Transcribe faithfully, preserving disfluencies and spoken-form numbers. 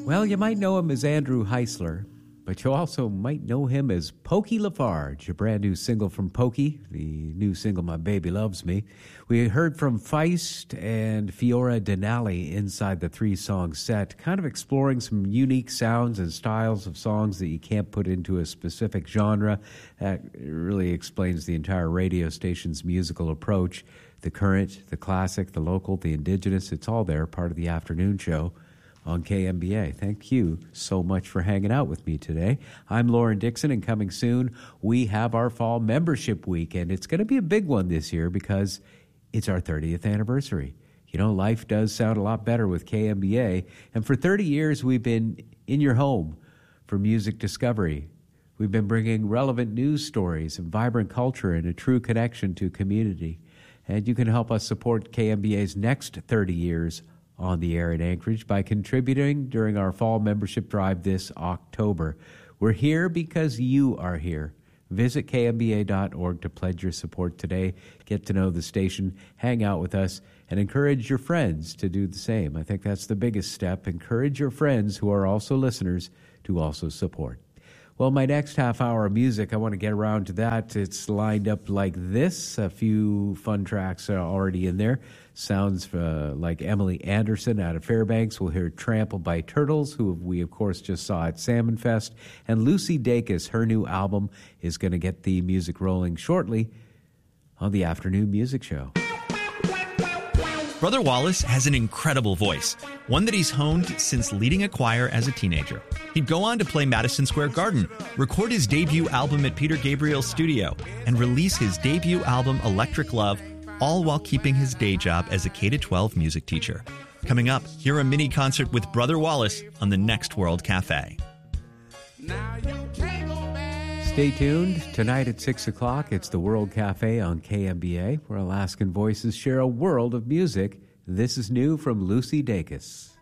Well, you might know him as Andrew Heisler, but you also might know him as Pokey LaFarge, a brand new single from Pokey, the new single My Baby Loves Me. We heard from Feist and Fiora Denali inside the three-song set, kind of exploring some unique sounds and styles of songs that you can't put into a specific genre. That really explains the entire radio station's musical approach. The current, the classic, the local, the indigenous, it's all there, part of the afternoon show on K M B A. Thank you so much for hanging out with me today. I'm Lauren Dixon, and coming soon, we have our fall membership week, and it's going to be a big one this year because it's our thirtieth anniversary. You know, life does sound a lot better with K M B A, and for thirty years, we've been in your home for music discovery. We've been bringing relevant news stories and vibrant culture and a true connection to community. And you can help us support K M B A's next thirty years on the air in Anchorage by contributing during our fall membership drive this October. We're here because you are here. Visit K M B A dot org to pledge your support today. Get to know the station, hang out with us, and encourage your friends to do the same. I think that's the biggest step. Encourage your friends who are also listeners to also support. Well, my next half hour of music, I want to get around to that. It's lined up like this. A few fun tracks are already in there. Sounds uh, like Emily Anderson out of Fairbanks. We'll hear Trampled by Turtles, who we, of course, just saw at Salmon Fest. And Lucy Dacus, her new album, is going to get the music rolling shortly on the Afternoon Music Show. Brother Wallace has an incredible voice, one that he's honed since leading a choir as a teenager. He'd go on to play Madison Square Garden, record his debut album at Peter Gabriel's studio, and release his debut album Electric Love, all while keeping his day job as a K through twelve music teacher. Coming up, hear a mini concert with Brother Wallace on the Next World Cafe. Stay tuned. Tonight at six o'clock, it's the World Cafe on K M B A, where Alaskan voices share a world of music. This is new from Lucy Dacus.